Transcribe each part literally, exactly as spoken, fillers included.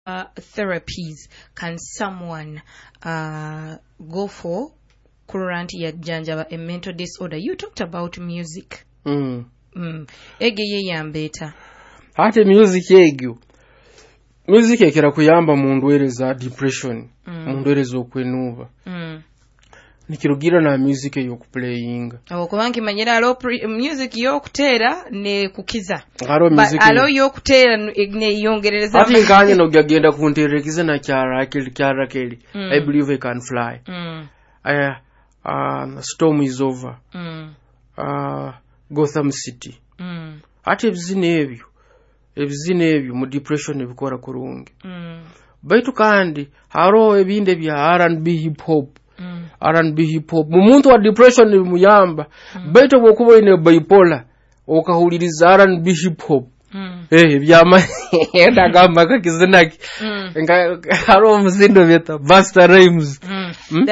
uh, therapies can someone uh, go for current ya janjaba a mental disorder? You talked about music. Mm. Mm. Ege ye yambeta. Ate music egyo. Music ekera kuyamba mu ndwere za depression, mm. mu ndwere z'okwenuuba. Mm. Nikirugira na music ey'okuplaying. Abo kubanki manyira alo music y'okuteera ne kukiza. Alo music alo y'okuteera ne yongerereza. Ati nkanye no gyagenda kunterekiza na kyara kili kyara kili. Mm. I believe I can fly. Mm. Uh, uh, storm is over. Mm. Uh, Gotham City. Mm. Ati ebizina ebyo. Ebizina ebyo mu depression ebikora kurungi. Mm. Baitu kandi haro ebinde bya R and B hip hop. Mm. R and B hip hop mumuntu wa depression muyamba. Mm. Baitu bokuba ine bipolar okahuliriza R and B hip hop. Mm. Eh byama ndagamba kakizinaki. Mm. Nga haro muzindo beta Busta Rhymes. Mm. Mm?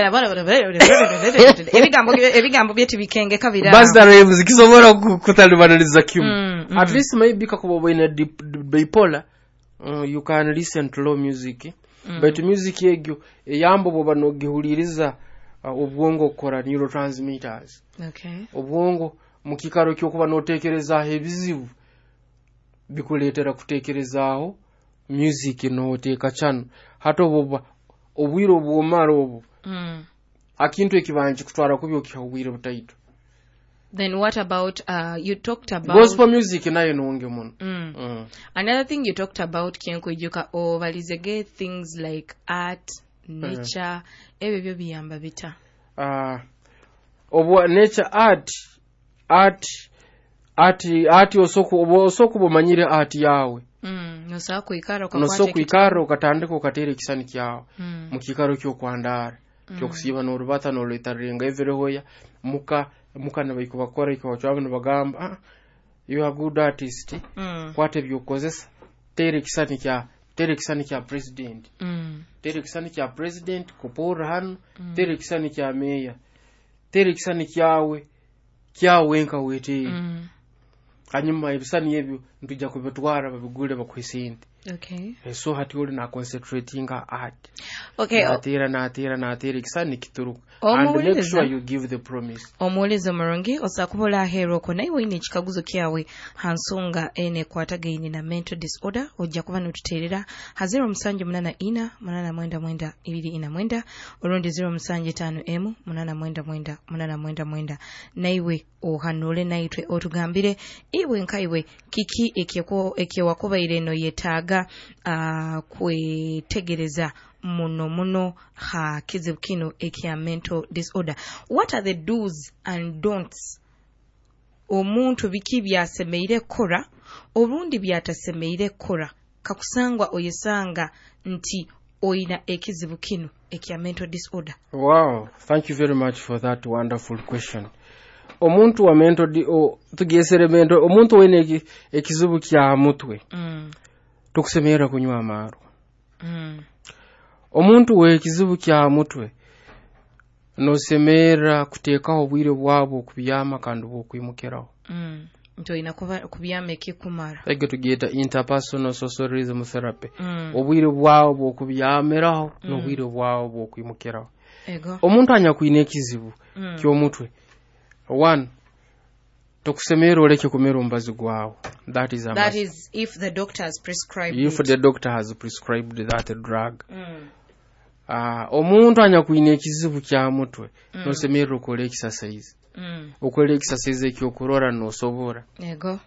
ebigambo ebigambo byeti bikenge kabira. Busta Rhymes kisobora kutalibaniza kimu. Mm. Mm. At least maybe kakuba ine bipolar uh, you can listen to low music. Mm. But music yegyo eyambo boba no gihuliriza uh, obwongo okora neurotransmitters. Okay. Obwongo mukikaro kyo kuba notekereza ebizibu bikuletera kutekerezaaho music no teka chano hato boba obwiro bwomaro obo. Mm. Akintu ekibanje kutwara kubyo kyobwiro butaito. Then what about uh you talked about gospel music nayo nonge muno. Mm. Mm. Another thing you talked about kyenkwijuka o balizege things like art, nature, uh-huh. Ebyo byo biyamba bita. Uh obwa nature art art art art osoku osoku bomanyire art yawe. Mm. Nosa kuikaro kwa kwate. Nosa kuikaro katandika okatere kisani kyawe. Mm. Mukikaro kyo kwandara. Kyo kusiba no rubata no letarenga everehoya muka muka nabayiko bakora iko bacwabo nabagamba ah you are good artist. Mm. Kwate byokozesa tere kisani kya tere kisani kya president. Mm. Tere kisani kya president kupora hano. Mm. Tere kisani kya mayor. Tere kisani kyawe kyawe nka wete. Mm. Hanyuma ebisani ebyo ntujja kubetwara babigule bakwesente. Okay. So hati uli na concentrating art. Okay. Na tira na tira na tira kisani kituruku. And make sure you give the promise. Omulizo Morongi osakubola hero ko nayo ine chikaguzo kyawe hansonga ene kwatagaine na mental disorder ojja kuba nututerera ha zero musanje munana ina munana mwenda mwenda ibiri ina mwenda orondi zero musanje tano m munana mwenda mwenda munana mwenda mwenda naiwe ohanule naitwe otugambire iwe nkaiwe kiki ekyeko ekyewakobaire no yetaga uh, kwetegereza muno muno ha kizibu kino ekya mental disorder. What are the do's and don'ts? Omuntu biki byasemeire kora obundi byatasemeire kora kakusangwa oyesanga nti oina ekizibu kino ekya mental disorder. Wow, thank you very much for that wonderful question. Omuntu wa mental di o tugesere mental omuntu wene ekizibu kya mutwe. Mm. Tukusemera kunywa amaro. Mm. Omuntu we kizibu kya mutwe no semera kutekaho bwire bwabo kubiyama kandi bokwimukeraho. Mm. Nto inakuba kubiyama ekikumara. Ege tugeta interpersonal socialism therapy. Mm. Obwire bwabo bokubiyameraho mm. no bwire bwabo bokwimukeraho. Ego. Omuntu anya kuine kizibu mm. kyo mutwe. One, tokusemera oleke kumera ombazi gwawo. That is a That must. Is if the doctor has prescribed if it. the doctor has prescribed that drug. Mm. Ah, uh, omuntu anya kuine ekizibu kya mutwe mm. no semera okola exercise. Mm. Okola exercise ekyokurora no sobora. Yego.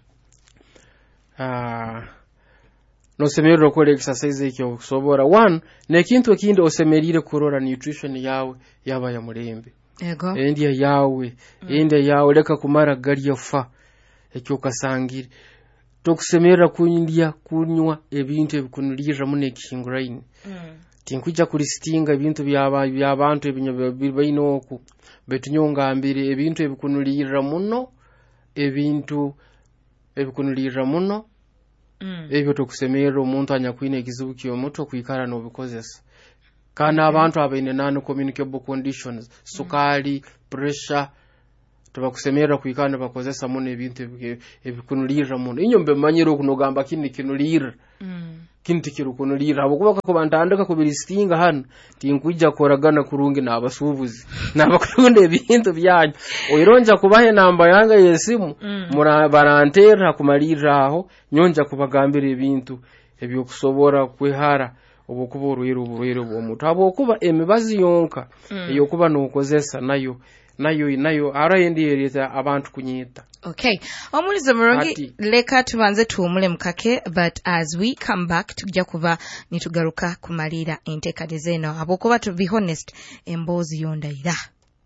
Ah, uh, no semera okola exercise ekyokusobora. One, nekintu ekindi osemerire kurora nutrition yawe yaba ya mulembe. Yego. Endia yawe, mm. endia yawe leka kumara gari yafa ekyo kasangire. Tokusemera kunywa kunywa ebintu ebikunulira mune kinguraine. Mm. Tinkuja kulistinga ebintu byaba byabantu ebinyo bayino oku betunyonga mbere ebintu ebikunulira muno ebintu ebikunulira muno. Mm. Ebyo tokusemera omuntu anya kuine ekizibu kyo muto kwikara no bikozesa. Kana okay. Abantu abaine non communicable conditions sukali mm. pressure tubakusemera kwikana bakozesa muno ebintu ebikunulira muno inyo mbe manyiro kunogamba kini kinulira. Mm. kintu kirukunulira abokuba ko bandandika ku bilistinga hano tinkujja koragana kurungi n'abasubuzi n'abakunde ebintu byanyu oyironja kubahe namba yanga yesimu mm. murabarantera kumalira aho nyonja kubagambira ebintu ebyo kusobora kwehara obukuba urwero urwero bw'omuntu abokuba emibazi yonka mm. eyo kuba nokozesa nayo nayo nayo arayendi yereta abantu kunyita. Okay. Omulizo murongi leka tubanze tuumule mukake, but as we come back tujja kuba nitugaruka kumalira entekade zeno abokuba to be honest embozi yondaira.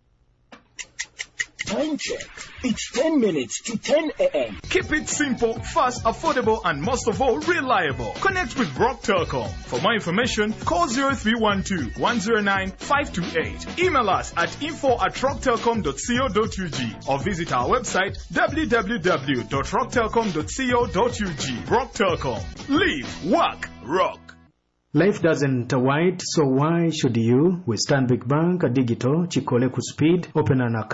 Time check. It's ten minutes to ten a.m. Keep it simple, fast, affordable, and most of all, reliable. Connect with Rock Telecom. For more information, call zero three one two, one zero nine, five two eight. Email us at info at rock telecom dot co dot u g or visit our website w w w dot rock telecom dot co dot u g. Rock Telecom. Live, work, rock. Life doesn't wait, so why should you? With Stanbic Bank Digital, Chikole ku speed, open an account.